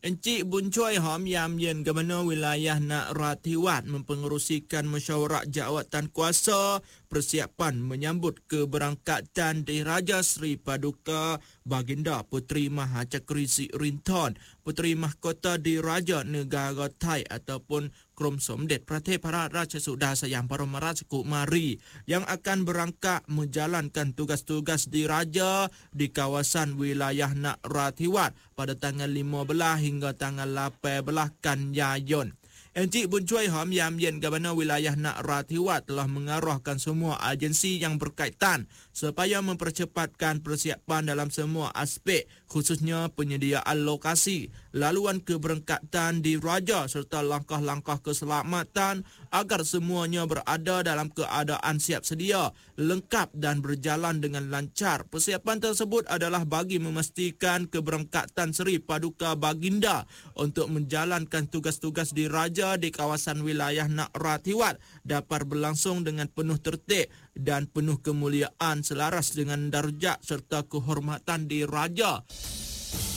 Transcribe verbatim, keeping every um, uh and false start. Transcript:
Encik Bun Choi Hom Yam Yen Gubernur Wilayah Narathiwat mempengerusikan mesyuarat jawatan kuasa persiapan menyambut keberangkatan Diraja Seri Paduka Baginda Puteri Mahacakri Sirinthorn, Puteri Mahkota Diraja Negara Thai ataupun Krom Somdet Prathep Raja Sudah Sayang Paroma Rajakumari yang akan berangkat menjalankan tugas-tugas diraja di kawasan wilayah Narathiwat pada tanggal lima belas hingga tanggal lapan belas Kan Yayon. Encik Bun Choi Hom Yam Yen Gubernur Wilayah Narathiwat telah mengarahkan semua agensi yang berkaitan supaya mempercepatkan persiapan dalam semua aspek, khususnya penyediaan lokasi, laluan keberangkatan diraja serta langkah-langkah keselamatan agar semuanya berada dalam keadaan siap sedia, lengkap dan berjalan dengan lancar. Persiapan tersebut adalah bagi memastikan keberangkatan Seri Paduka Baginda untuk menjalankan tugas-tugas diraja di kawasan wilayah Narathiwat dapat berlangsung dengan penuh tertib dan penuh kemuliaan selaras dengan darjat serta kehormatan diraja.